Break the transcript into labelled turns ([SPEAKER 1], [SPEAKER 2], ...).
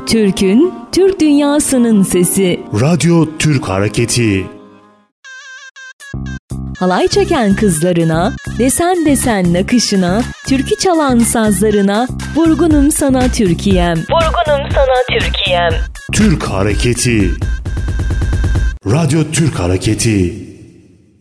[SPEAKER 1] Türk'ün, Türk dünyasının sesi.
[SPEAKER 2] Radyo Türk Hareketi.
[SPEAKER 1] Halay çeken kızlarına, desen desen nakışına, türkü çalan sazlarına, vurgunum sana Türkiye'm. Vurgunum sana Türkiye'm.
[SPEAKER 2] Türk Hareketi. Radyo Türk Hareketi.